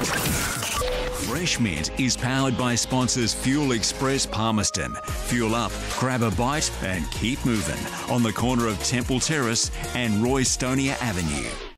Fresh Mint is powered by sponsors Fuel Express Palmerston. Fuel up, grab a bite and keep moving on the corner of Temple Terrace and Roy Stonier Avenue.